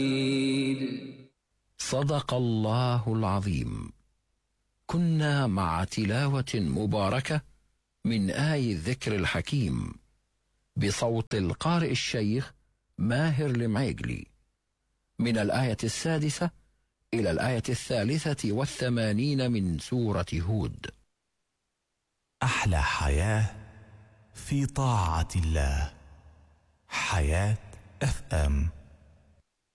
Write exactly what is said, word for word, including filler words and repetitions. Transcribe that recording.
صدق الله العظيم. كنا مع تلاوة مباركة من آي الذكر الحكيم بصوت القارئ الشيخ ماهر المعيقلي من الآية السادسة إلى الآية الثالثة والثمانين من سورة هود. أحلى حياة في طاعة الله. حياة اف ام.